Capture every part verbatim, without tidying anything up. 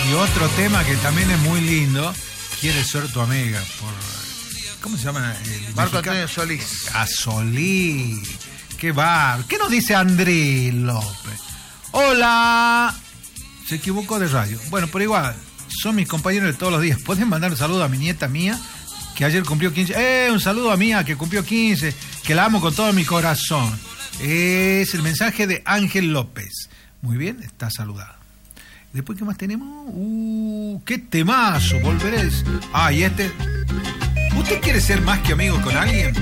Y otro tema que también es muy lindo, Quiere ser tu amiga, por... ¿Cómo se llama? El Marco mexicano? Antonio Solís. A Solís. ¿Qué va? ¿Qué nos dice Andrés López? Hola. Se equivocó de radio. Bueno, pero igual, son mis compañeros de todos los días. Pueden mandar un saludo a mi nieta Mía, que ayer cumplió quince. ¡Eh! Un saludo a Mía, que cumplió quince, que la amo con todo mi corazón. Es el mensaje de Ángel López. Muy bien, está saludado. Después, ¿qué más tenemos? ¡Uh! ¡Qué temazo! Volveré. Ah, y este... ¿Usted quiere ser más que amigo con alguien?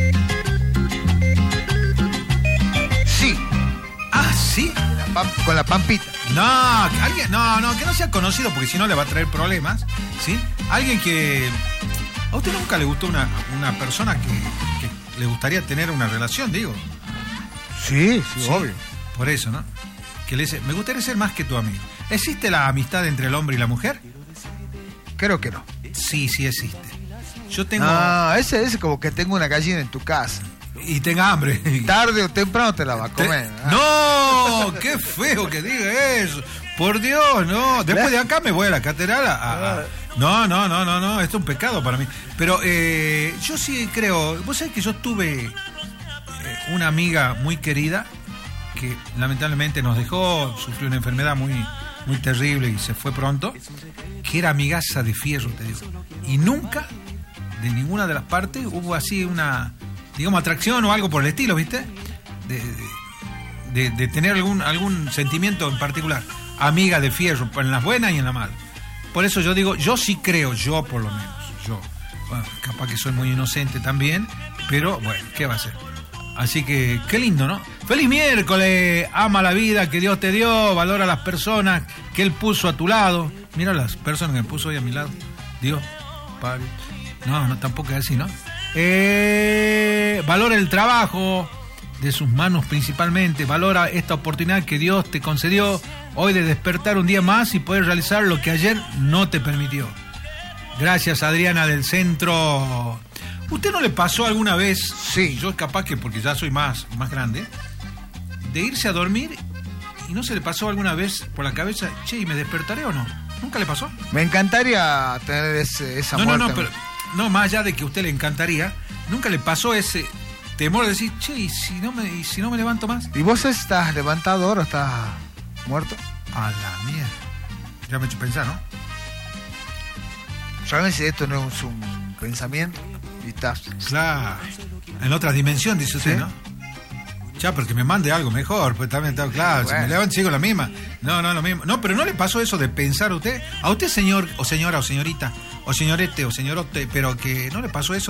Sí. Ah, ¿sí? La pam- con la Pampita. No, alguien, no, no, que no sea conocido porque si no le va a traer problemas, ¿sí? Alguien que... ¿A usted nunca le gustó una, una persona que, que le gustaría tener una relación, digo? Sí, sí, Sí, obvio. Por eso, ¿no? Que le dice, me gustaría ser más que tu amigo. ¿Existe la amistad entre el hombre y la mujer? Creo que no. Sí, sí existe. Yo tengo... Ah, ese es como que tengo una gallina en tu casa. Y tenga hambre. Tarde o temprano te la va a Te- comer. No, qué feo que diga eso. Por Dios, no. Después de acá me voy a la catedral a... a- a- No, no, no, no, no. Esto es un pecado para mí. Pero eh, yo sí creo... Vos sabés que yo tuve eh, una amiga muy querida que lamentablemente nos dejó, sufrió una enfermedad muy, muy terrible y se fue pronto, que era amigaza de fierro, te digo. Y nunca, de ninguna de las partes, hubo así una, digamos, atracción o algo por el estilo, ¿viste? De, de, de tener algún, algún sentimiento en particular. Amiga de fierro, en las buenas y en las malas. Por eso yo digo, yo sí creo, yo por lo menos, yo. Bueno, capaz que soy muy inocente también, pero bueno, ¿qué va a ser? Así que, qué lindo, ¿no? ¡Feliz miércoles! Ama la vida que Dios te dio, valora a las personas que Él puso a tu lado. Mira las personas que Él puso hoy a mi lado. Dios, Padre. No, no, tampoco es así, ¿no? Eh, valora el trabajo de sus manos principalmente. Valora esta oportunidad que Dios te concedió hoy de despertar un día más y poder realizar lo que ayer no te permitió. Gracias, Adriana del Centro. ¿Usted no le pasó alguna vez? Sí. Yo es capaz que, porque ya soy más, más grande, de irse a dormir y no se le pasó alguna vez por la cabeza, che, ¿y me despertaré o no? ¿Nunca le pasó? Me encantaría tener ese, esa No, no, muerte. no, pero no, más allá de que a usted le encantaría, ¿nunca le pasó ese temor de decir, che, ¿y si no me, y si no me levanto más? ¿Y vos estás levantado ahora o estás muerto? A la mierda. Ya me he hecho pensar, ¿no? Realmente esto no es un pensamiento y estás... Claro. En otra dimensión, dice usted, Sí. ¿no? Ya, porque me mande algo mejor, pues también está claro. Bueno. Si me levanto, sigo la misma. No, no, lo mismo. No, pero ¿no le pasó eso de pensar a usted? A usted, señor, o señora, o señorita, o señorete, o señorote, pero que ¿no le pasó eso